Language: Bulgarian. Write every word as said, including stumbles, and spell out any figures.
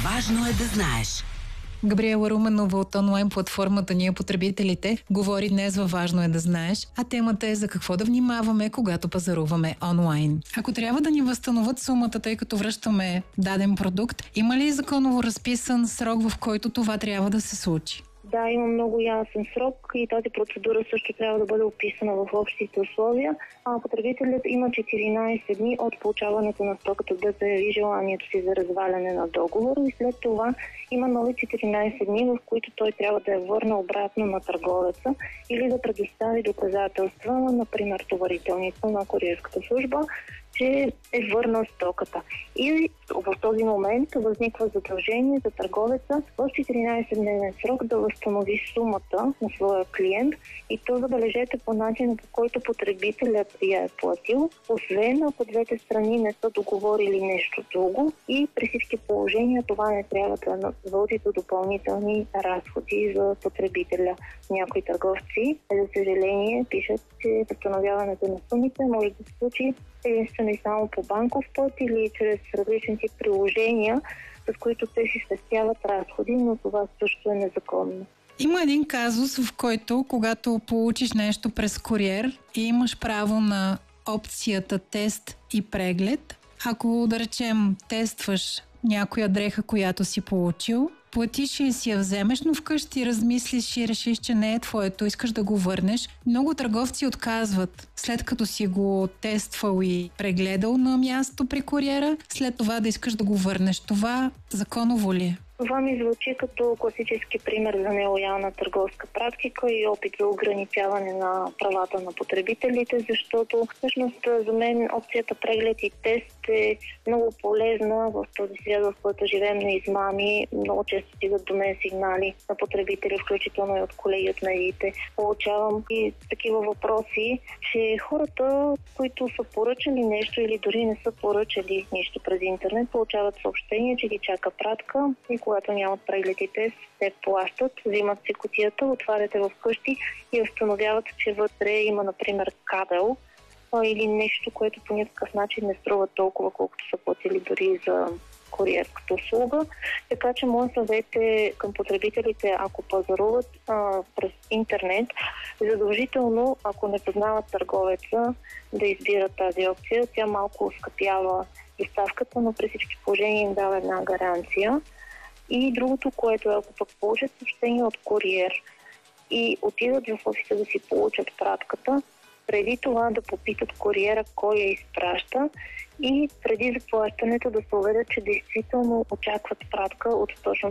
Важно е да знаеш. Габриела Руменова от онлайн платформата Ние потребителите говори днес във Важно е да знаеш, а темата е за какво да внимаваме, когато пазаруваме онлайн. Ако трябва да ни възстановят сумата, тъй като връщаме даден продукт, има ли законово разписан срок, в който това трябва да се случи? Да, има много ясен срок и тази процедура също трябва да бъде описана в общите условия. А потребителят има четиринайсет дни от получаването на стоката да заяви желанието си за разваляне на договора и след това има нови четиринайсет дни, в които той трябва да я върне обратно на търговеца или да предостави доказателства, например товарителница на куриерската служба, че е върнал стоката. И в този момент възниква задължение за търговеца в четиринайсет-дневен срок да възстанови сумата на своя клиент и то, забележете, по начина, по който потребителят я е платил, освен ако двете страни не са договорили нещо друго и при всички положения това не трябва да води до допълнителни разходи за потребителя. Някои търговци, за съжаление, пишат, че възстановяването на сумите може да се случи единствено и само по банков път или чрез различни тип приложения, с които те си спестяват разходи, но това също е незаконно. Има един казус, в който когато получиш нещо през куриер и имаш право на опцията тест и преглед, ако, да речем, тестваш някоя дреха, която си получил, платиш и си я вземеш, но вкъщи размислиш и решиш, че не е твоето, искаш да го върнеш. Много търговци отказват, след като си го тествал и прегледал на място при куриера, след това да искаш да го върнеш. Това законово ли е? Това ми звучи като класически пример за нелоялна търговска практика и опит за ограничаване на правата на потребителите, защото всъщност за мен опцията преглед и тест е много полезна в този свят, в който живеем на измами. Много често стигат до мен сигнали на потребители, включително и от колеги от медиите. Получавам и такива въпроси, че хората, които са поръчали нещо или дори не са поръчали нищо през интернет, получават съобщение, че ги чака пратка и когато нямат преглед и тест, те плащат, взимат си кутията, отваряте в къщи и установяват, че вътре има, например, кабел а, или нещо, което по никакъв начин не струва толкова, колкото са платили дори за куриерската услуга. Така че моят съвет е към потребителите, ако пазаруват а, през интернет, задължително, ако не познават търговеца, да избират тази опция. Тя малко оскъпява доставката, но при всички положения им дава една гаранция. И другото, което е, ако пък получат съобщение от куриер и отидат в офиса да си получат пратката, преди това да попитат куриера кой я изпраща и преди заплащането да се уверят, че действително очакват пратка от точно